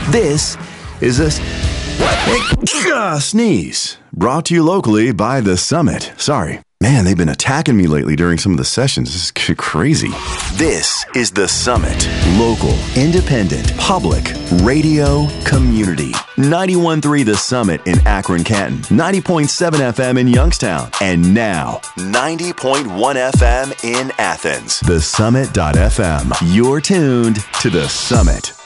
This is a sneeze brought to you locally by The Summit. Sorry. Man, they've been attacking me lately during some of the sessions. This is crazy. This is The Summit. Local, independent, public, radio, community. 91.3 The Summit in Akron, Canton. 90.7 FM in Youngstown. And now, 90.1 FM in Athens. TheSummit.fm. You're tuned to The Summit.